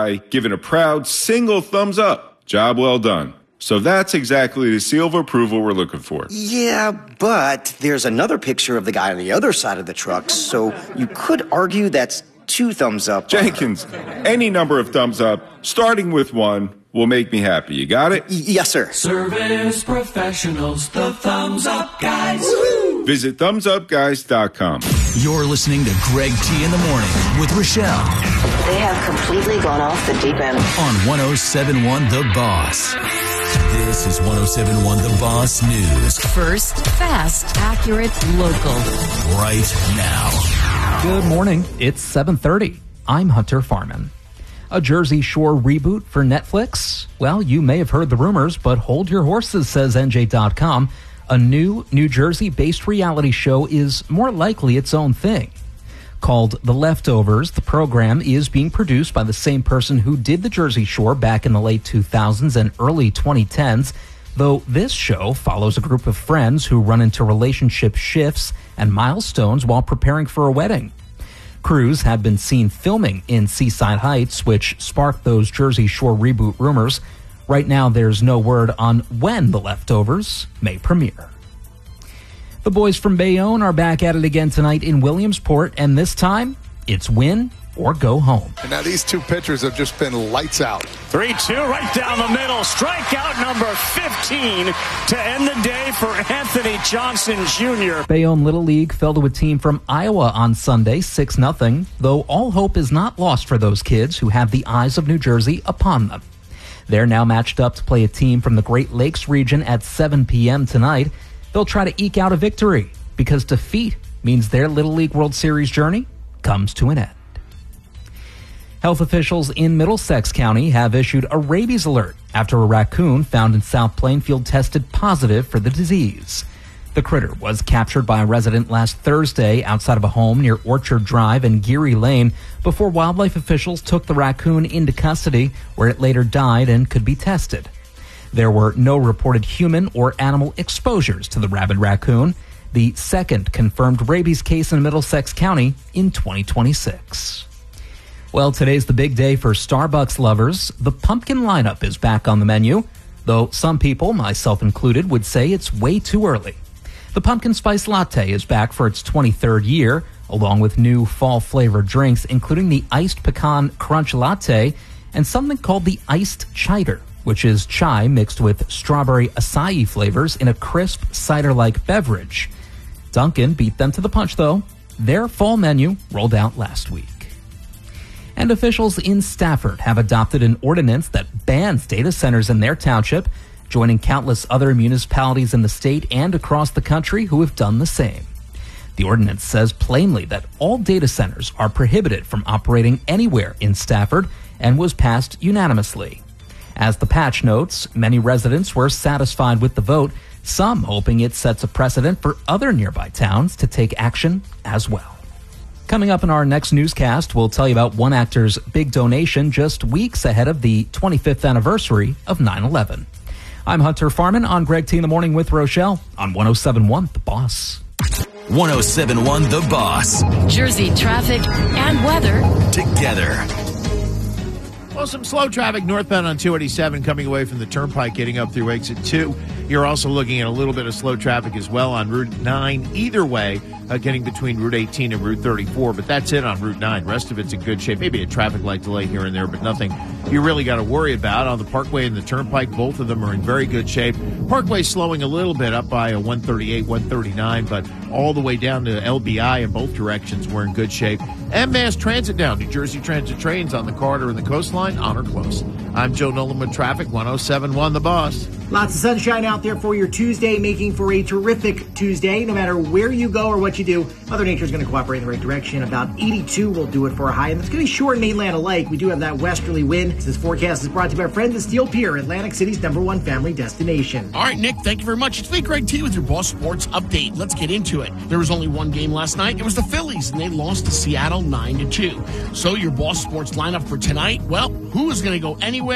guy giving a proud single thumbs up. Job well done. So that's exactly the seal of approval we're looking for. Yeah, but there's another picture of the guy on the other side of the truck, so you could argue that's 2 thumbs up. Jenkins, any number of thumbs up, starting with 1, will make me happy. You got it? Yes, sir. Service professionals, the Thumbs Up Guys. Woo-hoo! Visit thumbsupguys.com. You're listening to Greg T in the Morning with Rochelle. They have completely gone off the deep end. On 107.1 The Boss. This is 107.1 The Boss News. First, fast, accurate, local. Right now. Good morning. It's 7:30. I'm Hunter Farman. A Jersey Shore reboot for Netflix? Well, you may have heard the rumors, but hold your horses, says NJ.com. A new New Jersey-based reality show is more likely its own thing. Called The Leftovers, the program is being produced by the same person who did The Jersey Shore back in the late 2000s and early 2010s, though this show follows a group of friends who run into relationship shifts and milestones while preparing for a wedding. Crews had been seen filming in Seaside Heights, which sparked those Jersey Shore reboot rumors. Right now, there's no word on when The Leftovers may premiere. The boys from Bayonne are back at it again tonight in Williamsport, and this time, it's win or go home. And now these two pitchers have just been lights out. 3-2 right down the middle. Strikeout number 15 to end the day for Anthony Johnson Jr. Bayonne Little League fell to a team from Iowa on Sunday, 6-0, though all hope is not lost for those kids who have the eyes of New Jersey upon them. They're now matched up to play a team from the Great Lakes region at 7 p.m. tonight. They'll try to eke out a victory because defeat means their Little League World Series journey comes to an end. Health officials in Middlesex County have issued a rabies alert after a raccoon found in South Plainfield tested positive for the disease. The critter was captured by a resident last Thursday outside of a home near Orchard Drive and Geary Lane before wildlife officials took the raccoon into custody, where it later died and could be tested. There were no reported human or animal exposures to the rabid raccoon, the second confirmed rabies case in Middlesex County in 2026. Well, today's the big day for Starbucks lovers. The pumpkin lineup is back on the menu, though some people, myself included, would say it's way too early. The pumpkin spice latte is back for its 23rd year, along with new fall-flavored drinks, including the iced pecan crunch latte and something called the iced chider, which is chai mixed with strawberry acai flavors in a crisp cider-like beverage. Dunkin' beat them to the punch, though. Their fall menu rolled out last week. And officials in Stafford have adopted an ordinance that bans data centers in their township, joining countless other municipalities in the state and across the country who have done the same. The ordinance says plainly that all data centers are prohibited from operating anywhere in Stafford and was passed unanimously. As the patch notes, many residents were satisfied with the vote, some hoping it sets a precedent for other nearby towns to take action as well. Coming up in our next newscast, we'll tell you about one actor's big donation just weeks ahead of the 25th anniversary of 9/11. I'm Hunter Farman on Greg T in the Morning with Rochelle on 107.1 The Boss. 107.1 The Boss. Jersey traffic and weather Together. Well, some slow traffic northbound on 287 coming away from the Turnpike, getting up through exit 2. You're also looking at a little bit of slow traffic as well on Route 9, either way, getting between Route 18 and Route 34. But that's it on Route 9. Rest of it's in good shape. Maybe a traffic light delay here and there, but nothing you really got to worry about. On the Parkway and the Turnpike, both of them are in very good shape. Parkway slowing a little bit up by a 138, 139, but all the way down to LBI in both directions, we're in good shape. And mass transit down. New Jersey Transit trains on the corridor and the coastline on or close. I'm Joe Nolan with traffic, 107.1 The Boss. Lots of sunshine out there for your Tuesday, making for a terrific Tuesday. No matter where you go or what you do, Mother Nature is going to cooperate in the right direction. About 82 will do it for a high, and it's going to be short and mainland alike. We do have that westerly wind. This forecast is brought to you by our friends at Steel Pier, Atlantic City's #1 family destination. All right, Nick, thank you very much. It's me, Greg T, with your Boss Sports Update. Let's get into it. There was only one game last night. It was the Phillies, and they lost to Seattle 9-2. So your Boss Sports lineup for tonight, well, who is going to go anywhere?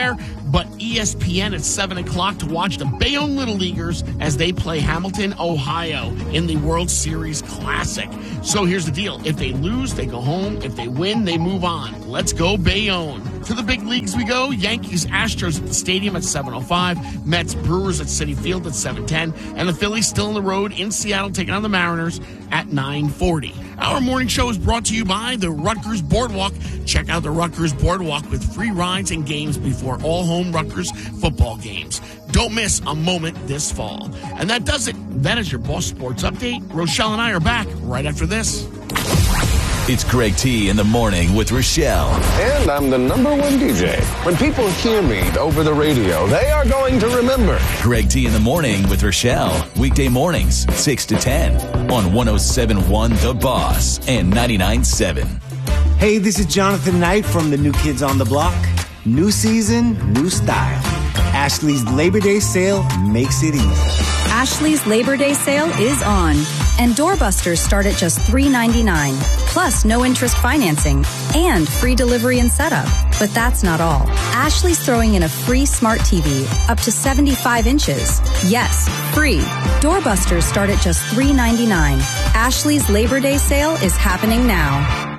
but ESPN at 7 o'clock to watch the Bayonne Little Leaguers as they play Hamilton, Ohio in the World Series Classic. So here's the deal. If they lose, they go home. If they win, they move on. Let's go Bayonne. To the big leagues we go. Yankees, Astros at the stadium at 7:05. Mets, Brewers at Citi Field at 7:10. And the Phillies still on the road in Seattle taking on the Mariners at 9:40. Our morning show is brought to you by the Rutgers Boardwalk. Check out the Rutgers Boardwalk with free rides and games before all home Rutgers football games. Don't miss a moment this fall. And that does it. That is your Boss Sports Update. Rochelle and I are back right after this. It's Greg T in the morning with Rochelle. And I'm the number one DJ. When people hear me over the radio, they are going to remember. Greg T in the morning with Rochelle. Weekday mornings, 6 to 10 on 107.1 The Boss and 99.7. Hey, this is Jonathan Knight from the New Kids on the Block. New season, new style. Ashley's Labor Day sale makes it easy. Ashley's Labor Day sale is on, and doorbusters start at just $3.99, plus no interest financing and free delivery and setup. But that's not all. Ashley's throwing in a free smart TV up to 75 inches. Yes, free. Doorbusters start at just $3.99. Ashley's Labor Day sale is happening now.